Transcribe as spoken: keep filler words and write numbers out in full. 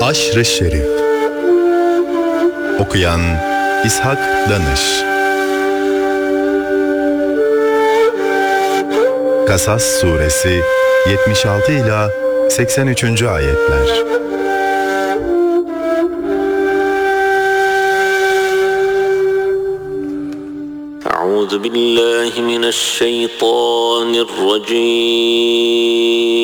Aşr-ı Şerif. Okuyan İshak Danış. Kasas Suresi yetmiş altı ila seksen üçüncü ayetler. Euzu billahi mineşşeytanirracim.